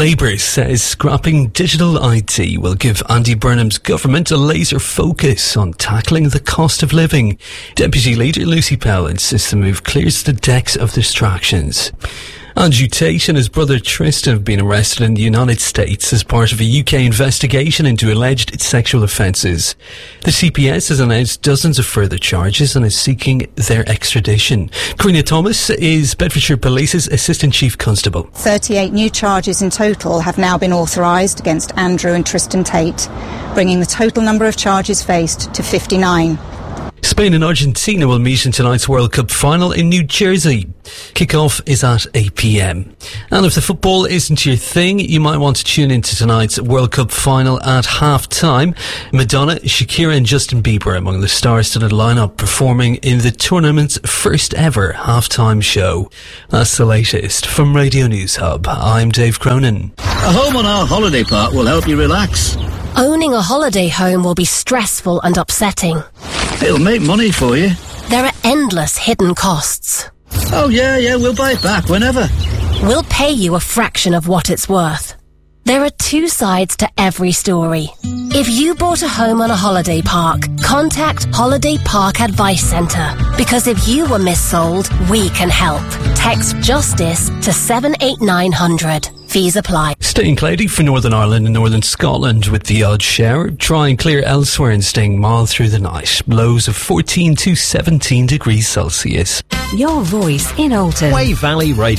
Labour says scrapping digital ID will give Andy Burnham's government a laser focus on tackling the cost of living. Deputy Leader Lucy Pell insists the move clears the decks of distractions. Andrew Tate and his brother Tristan have been arrested in the United States as part of a UK investigation into alleged sexual offences. The CPS has announced dozens of further charges and is seeking their extradition. Karina Thomas is Bedfordshire Police's Assistant Chief Constable. 38 new charges in total have now been authorised against Andrew and Tristan Tate, bringing the total number of charges faced to 59. Spain and Argentina will meet in tonight's World Cup final in New Jersey. Kick-off is at 8 p.m. And if the football isn't your thing, you might want to tune into tonight's World Cup final at half-time. Madonna, Shakira and Justin Bieber among the star-studded lineup performing in the tournament's first ever half-time show. That's the latest from Radio News Hub. I'm Dave Cronin. A home on our holiday park will help you relax. Owning a holiday home will be stressful and upsetting. It'll make money for you. There are endless hidden costs. Oh, yeah, we'll buy it back whenever. We'll pay you a fraction of what it's worth. There are two sides to every story. If you bought a home on a holiday park, contact Holiday Park Advice Centre. Because if you were missold, we can help. Text JUSTICE to 78900. Fees apply. Staying cloudy for Northern Ireland and Northern Scotland with the odd shower. Dry and clear elsewhere and staying mild through the night. Lows of 14 to 17 degrees Celsius. Your voice in Alton. Wave Valley Radio.